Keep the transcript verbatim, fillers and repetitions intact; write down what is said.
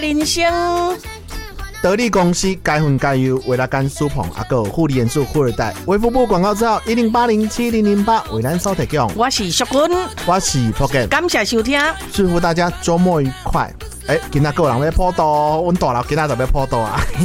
人生。 得力公司该分该优，为了干舒捧阿个护理元素富二代。微服部广告之后一零八零七零零八为咱所提供。 我是淑君， 我是 Pocket， 感谢收听， 祝福大家周末愉快。哎、欸，今仔个人要破刀，阮大佬今仔就要破刀啊！